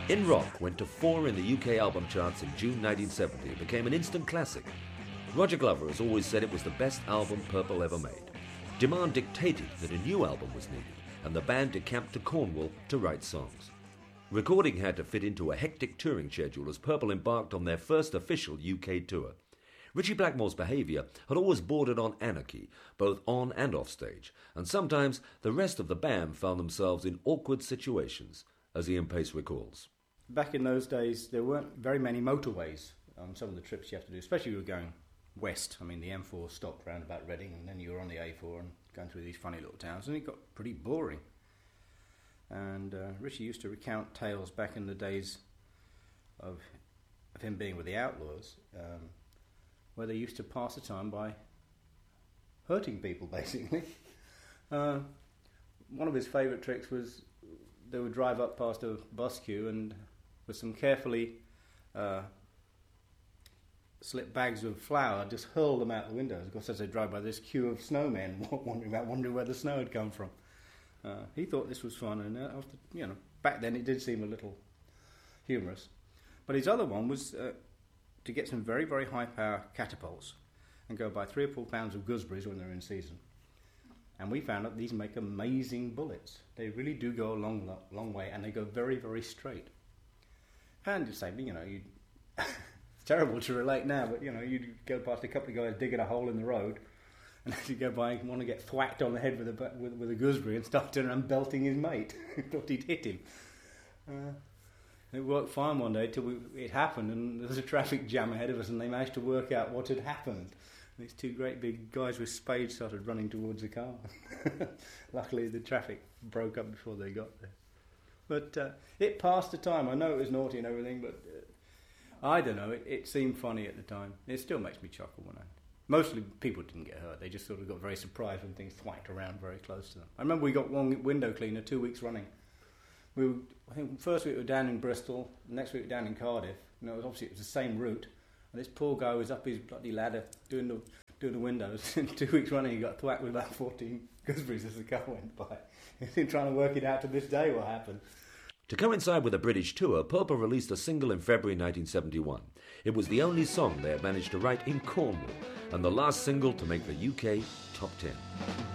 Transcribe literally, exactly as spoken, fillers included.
In Rock went to four in the U K album charts in June nineteen seventy and became an instant classic. Roger Glover has always said it was the best album Purple ever made. Demand dictated that a new album was needed, and the band decamped to Cornwall to write songs. Recording had to fit into a hectic touring schedule as Purple embarked on their first official U K tour. Ritchie Blackmore's behaviour had always bordered on anarchy, both on and off stage, and sometimes the rest of the band found themselves in awkward situations, as Ian Pace recalls. Back in those days, there weren't very many motorways on some of the trips you have to do, especially if you were going west. I mean, the M four stopped round about Reading, and then you were on the A four and going through these funny little towns, and it got pretty boring. And uh, Ritchie used to recount tales back in the days of, of him being with the Outlaws, um, where they used to pass the time by hurting people, basically. Uh, one of his favourite tricks was they would drive up past a bus queue and with some carefully uh, slipped bags of flour, just hurl them out the windows. Of course, as they drive by this queue of snowmen, wondering about wondering where the snow had come from. Uh, he thought this was fun, and uh, after, you know, back then it did seem a little humorous. But his other one was uh, to get some very, very high power catapults and go buy three or four pounds of gooseberries when they're in season. And we found out these make amazing bullets. They really do go a long, long way, and they go very, very straight. And you say, you know, you it's terrible to relate now, but you know, you'd go past a couple of guys digging a hole in the road, and as you go by, you want to get thwacked on the head with a with, with a gooseberry and start turning around belting his mate. Thought he'd hit him. Uh, it worked fine one day till we, it happened, and there was a traffic jam ahead of us, and they managed to work out what had happened. These two great big guys with spades started running towards the car. Luckily, the traffic broke up before they got there. But uh, it passed the time. I know it was naughty and everything, but uh, I don't know. It, it seemed funny at the time. It still makes me chuckle when I... Mostly people didn't get hurt. They just sort of got very surprised when things thwacked around very close to them. I remember we got one window cleaner two weeks running. We were, I think first week we were down in Bristol, next week we were down in Cardiff. You know, it was obviously it was the same route. And this poor guy was up his bloody ladder doing the doing the windows. And two weeks running, he got thwacked with about fourteen gooseberries as the car went by. He's been trying to work it out to this day what happened. To coincide with a British tour, Purple released a single in February nineteen seventy-one. It was the only song they had managed to write in Cornwall, and the last single to make the U K top ten.